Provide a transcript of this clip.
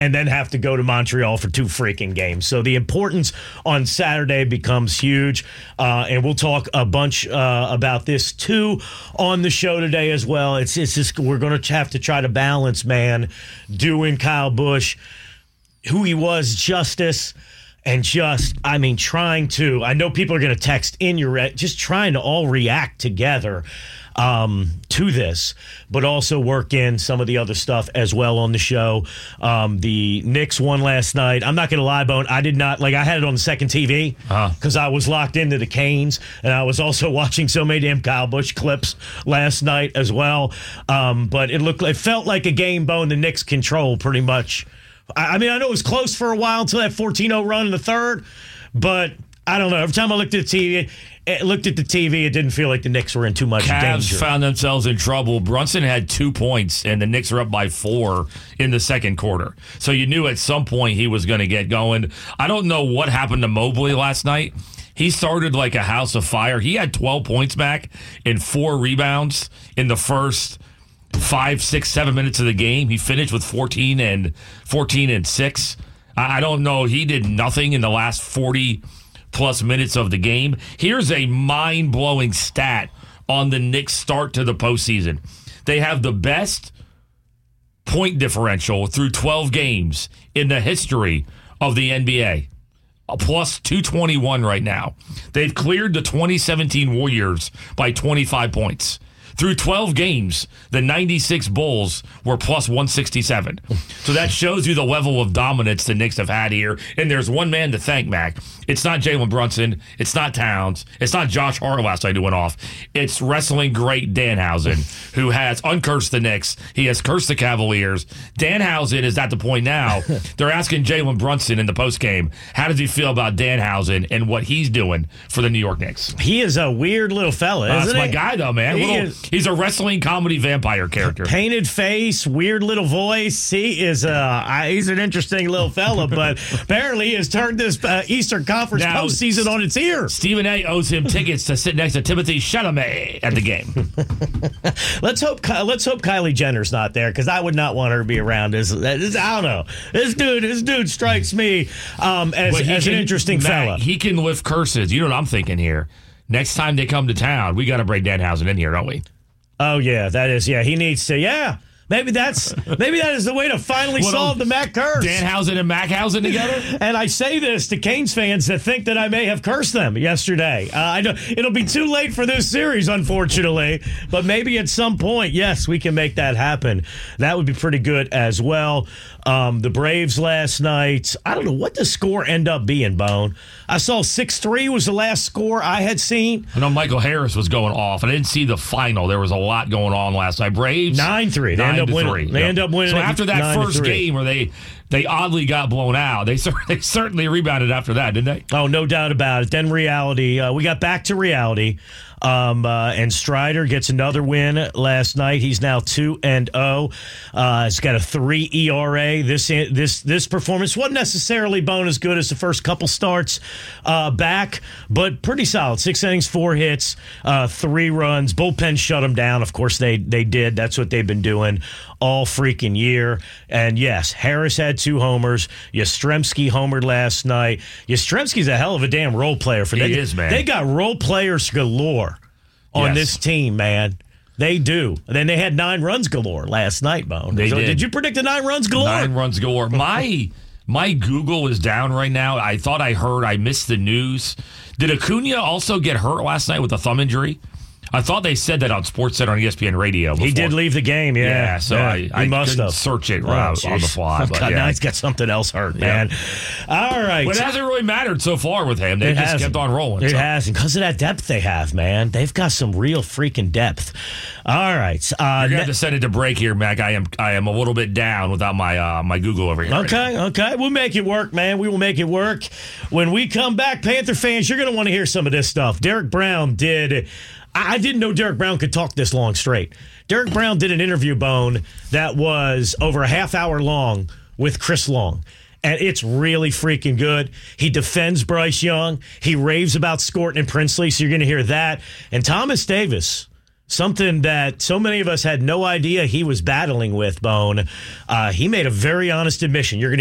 and then have to go to Montreal for 2 freaking games. So the importance on Saturday becomes huge, and we'll talk a bunch about this too on the show today as well. It's just we're going to have to try to balance, man, doing Kyle Busch, who he was, justice, and trying to. I know people are going to text in just trying to all react together to this, but also work in some of the other stuff as well on the show. The Knicks won last night. I'm not going to lie, Bone. I did not, I had it on the second TV because I was locked into the Canes, and I was also watching so many damn Kyle Busch clips last night as well. But it felt like a game, Bone, the Knicks control pretty much. I know it was close for a while until that 14-0 run in the third, but I don't know. Every time I looked at the TV, it didn't feel like the Knicks were in too much danger. Cavs found themselves in trouble. Brunson had 2 points, and the Knicks were up by 4 in the second quarter. So you knew at some point he was going to get going. I don't know what happened to Mobley last night. He started like a house of fire. He had 12 points back and 4 rebounds in the first 5, 6, 7 minutes of the game. He finished with 14 and 6. I don't know. He did nothing in the last 40-plus minutes of the game. Here's a mind-blowing stat on the Knicks' start to the postseason. They have the best point differential through 12 games in the history of the NBA. A plus 221 right now. They've cleared the 2017 Warriors by 25 points. Through 12 games, the 96 Bulls were plus 167. So that shows you the level of dominance the Knicks have had here. And there's one man to thank, Mac. It's not Jalen Brunson. It's not Towns. It's not Josh Hart last night who went off. It's wrestling great Danhausen, who has uncursed the Knicks. He has cursed the Cavaliers. Danhausen is at the point now. They're asking Jalen Brunson in the postgame, how does he feel about Danhausen and what he's doing for the New York Knicks? He is a weird little fella, isn't he? That's my guy, though, man. He's a wrestling comedy vampire character. Painted face, weird little voice. He is he's an interesting little fella, but apparently he has turned this Eastern Conference postseason on its ear. Stephen A. owes him tickets to sit next to Timothy Chalamet at the game. Let's hope Kylie Jenner's not there, because I would not want her to be around. I don't know. This dude strikes me as an interesting fella. He can lift curses. You know what I'm thinking here? Next time they come to town, we got to bring Danhausen in here, don't we? Oh, yeah, that is. Yeah, he needs to. Yeah. Maybe that is the way to finally solve the Mac curse. Danhausen and Mackhausen together? And I say this to Canes fans that think that I may have cursed them yesterday. I know it'll be too late for this series, unfortunately, but maybe at some point, yes, we can make that happen. That would be pretty good as well. The Braves last night, I don't know what the score end up being, Bone. I saw 6-3 was the last score I had seen. I know Michael Harris was going off, and I didn't see the final. There was a lot going on last night. Braves 9-3. They end up winning. So after that first game where they oddly got blown out, they certainly rebounded after that, didn't they? Oh, no doubt about it. Then reality. We got back to reality. And Strider gets another win last night. He's now 2-0. He's got a 3 ERA. This performance wasn't necessarily Bone as good as the first couple starts back, but pretty solid. 6 innings, 4 hits, 3 runs. Bullpen shut them down. Of course, they did. That's what they've been doing all freaking year. And yes, Harris had 2 homers. Yastrzemski homered last night. Yastrzemski's a hell of a damn role player for them. He is, man. They got role players galore on this team, man. They do. And then they had 9 runs galore last night, Bone. They did. Did you predict the 9 runs galore? 9 runs galore. My Google is down right now. I thought I missed the news. Did Acuna also get hurt last night with a thumb injury? I thought they said that on SportsCenter on ESPN Radio before. He did leave the game, yeah. Yeah, so I must couldn't have search it on the fly. But now he's got something else hurt, man. All right. But it hasn't really mattered so far with him. They just kept on rolling. It hasn't, because of that depth they have, man. They've got some real freaking depth. All right. You're going to have to send it to break here, Mac. I am a little bit down without my Google over here. Okay. We'll make it work, man. We will make it work. When we come back, Panther fans, you're going to want to hear some of this stuff. Derek Brown did... I didn't know Derek Brown could talk this long straight. Derek Brown did an interview, Bone, that was over a half hour long with Chris Long. And it's really freaking good. He defends Bryce Young. He raves about Scorton and Princely, so you're going to hear that. And Thomas Davis something that so many of us had no idea he was battling with, Bone. He made a very honest admission. You're going